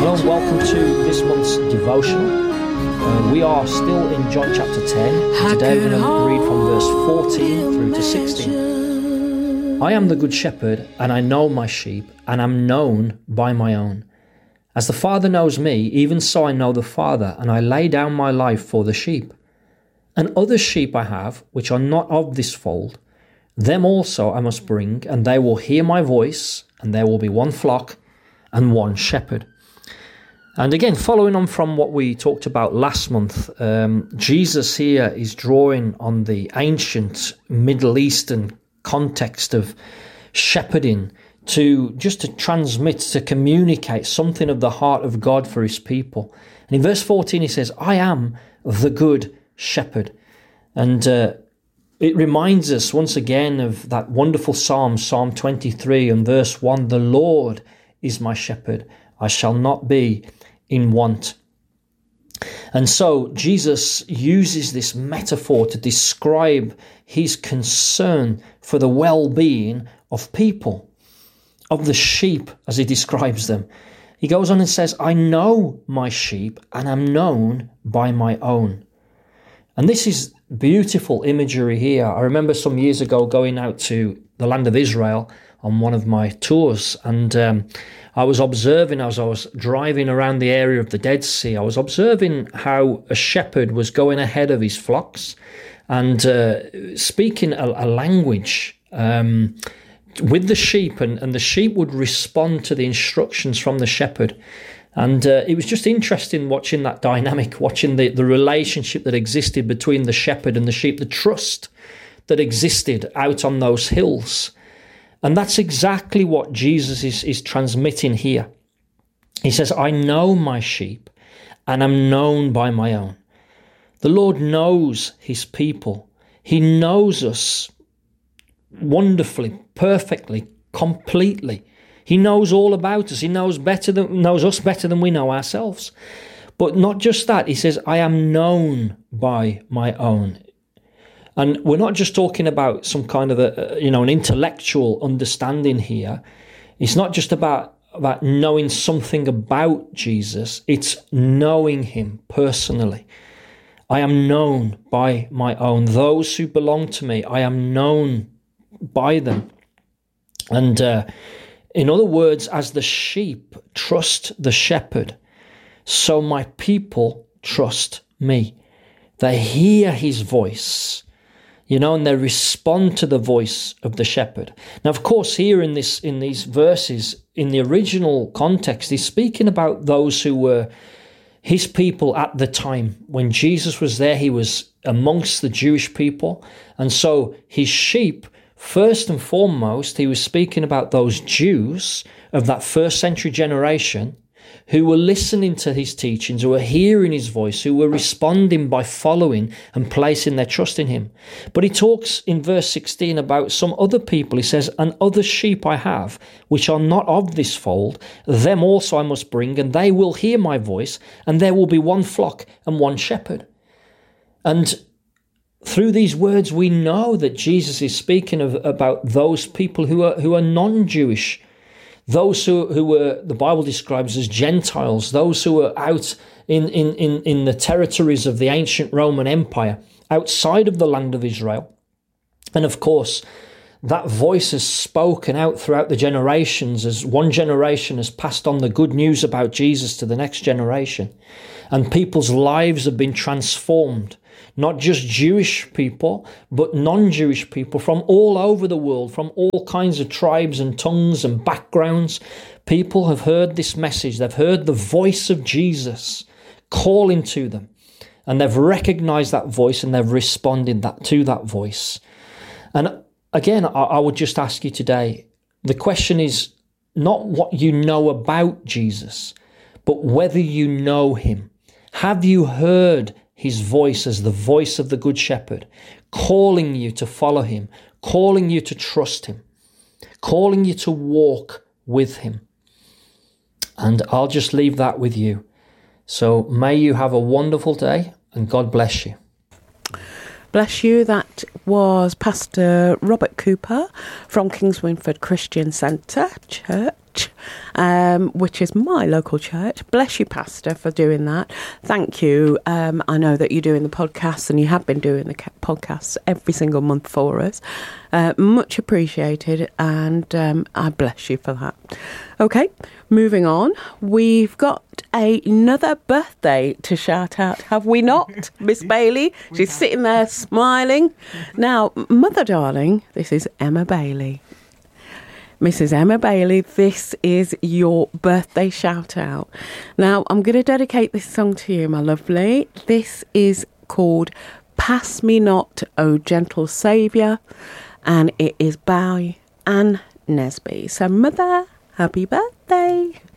Hello and welcome to this month's devotional. We are still in John chapter 10. And today we're going to read from verse 14 through to 16. I am the good shepherd, and I know my sheep, and am known by my own. As the Father knows me, even so I know the Father, and I lay down my life for the sheep. And other sheep I have, which are not of this fold, them also I must bring, and they will hear my voice, and there will be one flock and one shepherd. And again, following on from what we talked about last month, Jesus here is drawing on the ancient Middle Eastern context of shepherding to transmit, to communicate something of the heart of God for his people. And in verse 14 he says, I am the good shepherd. And it reminds us once again of that wonderful Psalm 23 and verse 1, the Lord is my shepherd, I shall not be in want. And so Jesus uses this metaphor to describe his concern for the well-being of people, of the sheep as he describes them. He goes on and says, I know my sheep and am known by my own. And this is beautiful imagery here. I remember some years ago going out to the land of Israel on one of my tours, and I was observing as I was driving around the area of the Dead Sea, I was observing how a shepherd was going ahead of his flocks and speaking a language with the sheep, and the sheep would respond to the instructions from the shepherd. And it was just interesting watching that dynamic, watching the relationship that existed between the shepherd and the sheep, the trust that existed out on those hills. And that's exactly what Jesus is transmitting here. He says, I know my sheep and am known by my own. The Lord knows his people. He knows us wonderfully, perfectly, completely. He knows all about us. He knows us better than we know ourselves. But not just that. He says, I am known by my own. And we're not just talking about some kind of an intellectual understanding here. It's not just about knowing something about Jesus. It's knowing him personally. I am known by my own. Those who belong to me, I am known by them. And in other words, as the sheep trust the shepherd, so my people trust me. They hear his voice, and they respond to the voice of the shepherd. Now, of course, here in these verses, in the original context, he's speaking about those who were his people at the time. When Jesus was there, he was amongst the Jewish people. And so his sheep, first and foremost, he was speaking about those Jews of that first century generation who were listening to his teachings, who were hearing his voice, who were responding by following and placing their trust in him. But he talks in verse 16 about some other people. He says, and other sheep I have, which are not of this fold, them also I must bring, and they will hear my voice, and there will be one flock and one shepherd. And through these words, we know that Jesus is speaking about those people who are non-Jewish, those who were, the Bible describes as Gentiles, those who were out in the territories of the ancient Roman Empire, outside of the land of Israel. And of course, that voice has spoken out throughout the generations as one generation has passed on the good news about Jesus to the next generation. And people's lives have been transformed. Not just Jewish people, but non-Jewish people from all over the world, from all kinds of tribes and tongues and backgrounds. People have heard this message. They've heard the voice of Jesus calling to them. And they've recognized that voice and they've responded to that voice. And again, I would just ask you today, the question is not what you know about Jesus, but whether you know him. Have you heard his voice as the voice of the Good Shepherd, calling you to follow him, calling you to trust him, calling you to walk with him? And I'll just leave that with you. So may you have a wonderful day and God bless you. Bless you. That was Pastor Robert Cooper from Kings Winford Christian Centre Church. which is my local church. Bless you, Pastor, for doing that. Thank you. I know that you're doing the podcasts, and you have been doing the podcasts every single month for us. Much appreciated, and I bless you for that. Okay, moving on. We've got another birthday to shout out, have we not, Miss Bailey? She's sitting there smiling. Now, Mother darling, this is Emma Bailey. Mrs. Emma Bailey, this is your birthday shout out. Now, I'm going to dedicate this song to you, my lovely. This is called Pass Me Not, O Gentle Saviour, and it is by Anne Nesby. So, Mother, happy birthday.